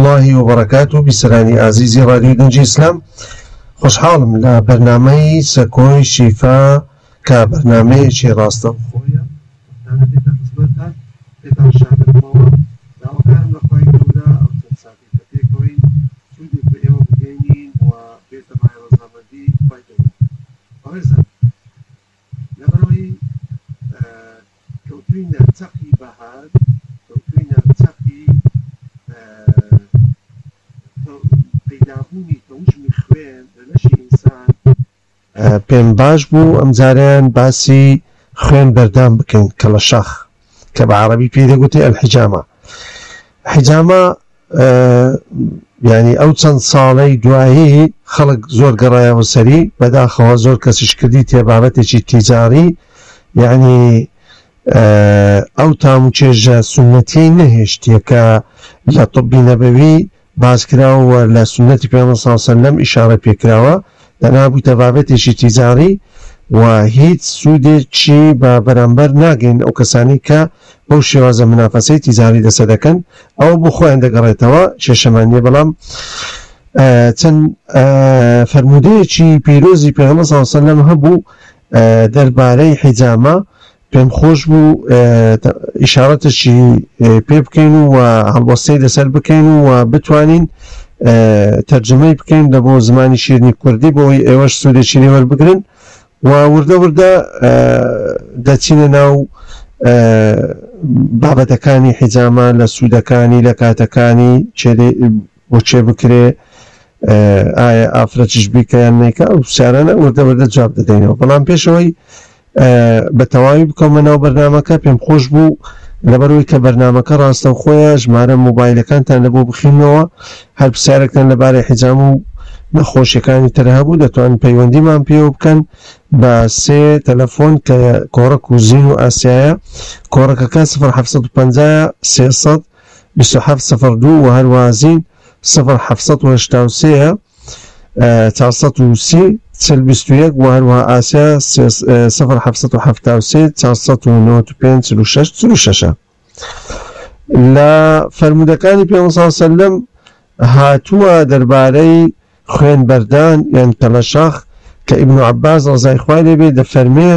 الله وبركاته. بسراني عزيزي راديو دنجي إسلام، خوشحالم لا برنامج سكوي شفاء كبرنامج شي راسته وخويا أنا بيت خدمتها بيت شعب الموضوع لو كان لقاي جودة أو تنساقي كتيكوين سودي بيوم جينين وبيت معي رزامدي بايدوين وهذا نبروي كوتوين تقي بهاد كوتوين تقي پیدابوونی تەوژمی خوێن لە لەشی ئینسان پێم باش بوو ئەمجارەیان باسی خوێن بەردام بکەین کە لە شەخ کە بە عەرەبی پێی دەگوتێ ئەلحیجامە. حیجامە یعنی ئەو چەند ساڵەی دوایی خەڵک زۆر گەڕایەوە سەری، بەداخەوە زۆر کەسیش کردی تێ بابەتێکی تیجاری، یعنی ئەو تام و چێژە سونەتی نەهێشتیە کە لە طبی نەبەوی باسکراوە لە سنەتی پێغەمبەر صلی الله علیه و سلم ئیشارە پێکراوە دەنابوویتە بابەتێکی تیجاری و هیچ سوودێکی بە بەرامبەر ناگەین ئەو کەسانی کە بەو شێوازە منافەسەی تیجاری دەسە دەکەن، ئەو بۆ خۆیان دەگەڕێتەوە کێشەمانیە. بەڵام چەند فەرمودەیەکی پیرۆزی پێغەمبەر صلی الله علیه و سلم هەبوو دەربارەی حیجامە، پێم خۆش بوو ئیشارەتێکی پێ بکەین و هەڵوەستەی لەسەر بکەین و بتوانین تەرجمەی بکەین لە بۆ زمانی شیرنی کوردی بۆی ئێوەش سوودێکی لێوەربگرن و وردە وردە دەچینە ناو بابەتەکانی حیجامە، لە سوودەکانی، لە کاتەکانی بۆ چێ بکرێ، ئایا ئافرەتیش بیکەیان نەیکە، ئەو سیارانە وردە وردە جواب دەدەینەوە. بەڵام پێشەوەی بە تەواوی بکەمە ناو بەرنامەکە پێم خۆش بوو لەبەرەوەی کە بەرنامەکە ڕاستەوخۆیە ژمارە مۆبایلەکانتان لە بۆ بخینەوە، هەر پرسیارێکتان لەبارەی حیجام و نەخۆشیەکانی تر هەبوو دەتوانن پەیوەندیمان پێوە بکەن بە 3 تەلەفۆن کە کۆڕک و زین و ئاسیایە. کۆڕەکەکە 0750 300 2702 و هەروە زین 0783 430 41 و هەروە ئاسیا 0773 495 46 لە فەرمودەکانی پێغەمبەر صلی الله علیه و سلم هاتووە دەربارەی خوێن بەردان یان کە لە شەخ کە ئیبن عەباس ڕەزای خوای لێ بێ دەفەرمێ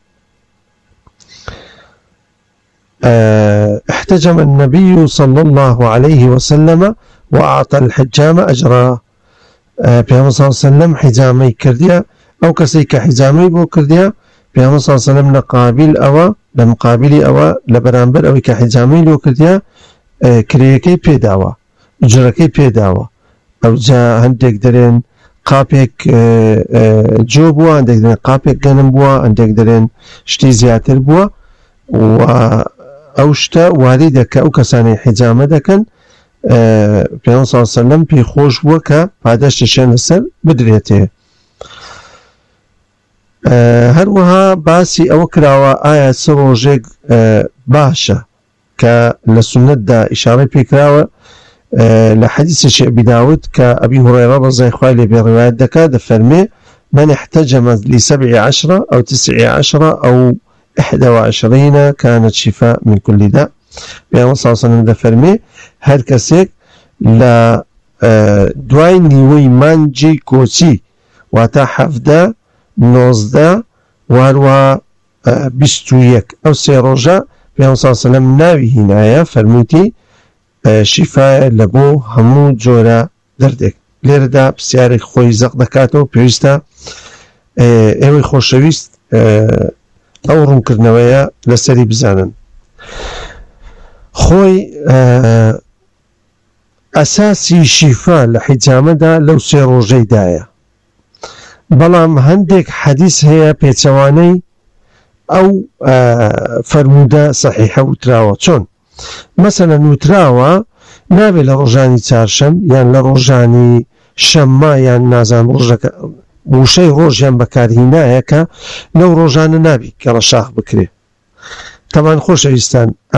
احتجم النبي صلى الله عليه وسلم وأعطى الحجام أجرا. پێغەمبەر صلی الله علیه و سلم حیجامەی کردیە، ئەو کەسەی کە حیجامەی بۆ کردیە پێغەمبەر صلی الله علیه و سلم لە مقابلی ئەوە لە بەرامبەر ئەوەی کە حیجامەی لۆ کردیە کرێیەکەی پێداوە، ئوجرەکەی پێداوە. ئەوجا هەندێک دەرێن قاپێک جۆ بووە، هەندێک دەرێن قاپێک گەنم بووە، هەندێک دەرێن شتی زیاتر بووە و ئەو شتە واریدە کە ئەو کەسانی حیجامە دەکەن پێغەمبەر صلی الله علیه و سلم پێی خۆش بووە کە پاداشتیان لەسەر بدرێتێ. هەروەها باسی ئەوە کراوە ئایا چ ڕۆژێک باشە کە لە سونەتدا ئیشارەی پێکراوە لە حەدیثی ئەبی داود کە ئەبی هورەیرە ڕەضای خوای لێ بێ ڕیوایەت دەکات دەفەرمێ من احتجم ل17 أو 19 أو 21 كانت شفاء من كل داء. پێغەمبەر صلی الله علیه و سلم دەفەرمێ هەر کەسێک لە دوای نیوەی مانجی کۆچی واتە 17 19 و هەروە 21 ئەو 3 ڕۆژە پێغەمبەر صلی الله علیه و سلم ناوی هینایە فەرموویەتی شیفایە لە بۆ هەموو جۆرە دەردێک. لێرەدا پرسیارێک خۆی زەق دەکاتەوە، پێویستە ئێوەی خۆشەویست ئەو ڕوونکردنەوەیە لەسەری بزانن. خۆی ئەساسی شیفا لە حیجامەدا لەو 3 ڕۆژەیدایە، بەڵام هەندێک حەدیث هەیە پێچەوانەی ئەو فەرمودە سەحیحە وتراوە، چۆن مەسەلەن وتراوە نابێت لە ڕۆژانی چارشەم یان لە ڕۆژانی شەممە یان نازان ڕۆژەکە وشەی ڕۆژیان بەکارهینایە کە لەو ڕۆژانە نابی کە ڕەشاخ بکرێ. تەمان خۆشەویستان